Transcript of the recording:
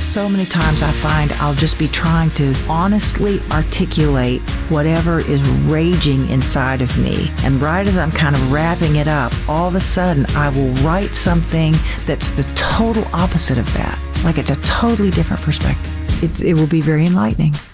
So many times I find I'll just be trying to honestly articulate whatever is raging inside of me. And right as I'm kind of wrapping it up, all of a sudden I will write something that's the total opposite of that. Like it's a totally different perspective. It will be very enlightening.